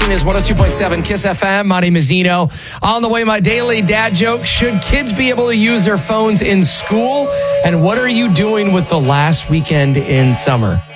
station is 102.7 Kiss FM. My name is Zeno. On the way, my daily dad joke. Should kids be able to use their phones in school? And what are you doing with the last weekend in summer?